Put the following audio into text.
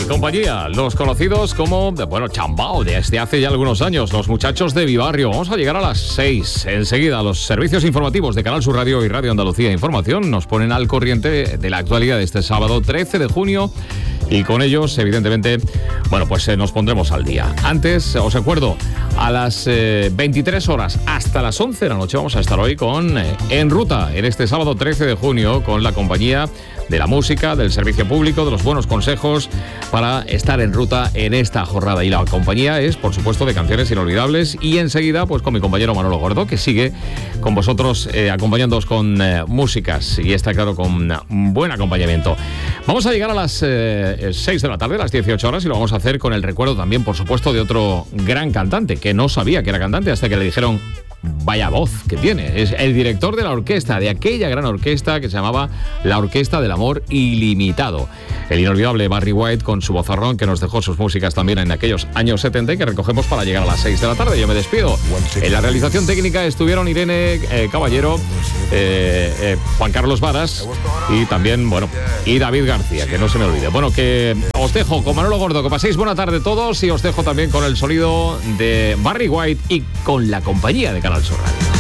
compañía, los conocidos como, Chambao, desde hace ya algunos años, los muchachos de Vivarrio. Vamos a llegar a las 6. Enseguida, los servicios informativos de Canal Sur Radio y Radio Andalucía Información nos ponen al corriente de la actualidad de este sábado 13 de junio y con ellos, evidentemente, nos pondremos al día. Antes, os recuerdo, a las 23 horas hasta las 11 de la noche vamos a estar hoy con En Ruta, en este sábado 13 de junio, con la compañía de la música, del servicio público, de los buenos consejos para estar en ruta en esta jornada. Y la compañía es, por supuesto, de canciones inolvidables. Y enseguida, pues con mi compañero Manolo Gordo, que sigue con vosotros acompañándoos con músicas. Y está claro, con buen acompañamiento. Vamos a llegar a las 6 de la tarde, a las 18 horas, y lo vamos a hacer con el recuerdo también, por supuesto, de otro gran cantante, que no sabía que era cantante hasta que le dijeron: vaya voz que tiene. Es el director de la orquesta, de aquella gran orquesta que se llamaba la Orquesta del Amor Ilimitado. El inolvidable Barry White, con su vozarrón, que nos dejó sus músicas también en aquellos años 70 y que recogemos para llegar a las 6 de la tarde. Yo me despido. En la realización técnica estuvieron Irene Caballero, Juan Carlos Varas y también, y David García, que no se me olvide. Que os dejo con Manolo Gordo, que paséis buena tarde todos, y os dejo también con el sonido de Barry White y con la compañía de Canal Sur Radio.